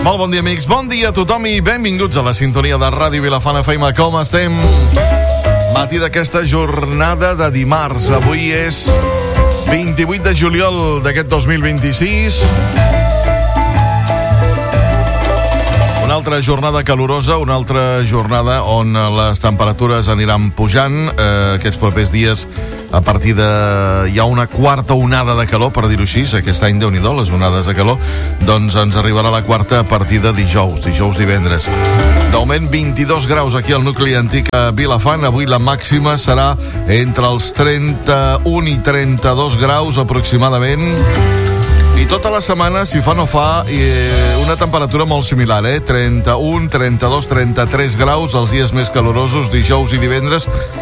Molt bon dia, amics. Bon dia a tothom i benvinguts a la sintonia de Ràdio Vilafant FM. Com estem? Matí d'aquesta jornada de dimarts. Avui és 28 de juliol d'aquest 2026. Una altra jornada calorosa, una altra jornada on les temperatures aniran pujant. Aquests propers dies, a partir de... hi ha una quarta onada de calor, per dir-ho així. Aquest any, Déu-n'hi-do, les onades de calor. Doncs ens arribarà la quarta a partir de dijous, divendres. De moment, 22 graus aquí al nucli antic a Vilafant. Avui la màxima serà entre els 31 i 32 graus aproximadament. I tota la setmana, si fa no fa, una temperatura molt similar, 31, 32, 33 graus, els dies més calorosos, dijous i divendres.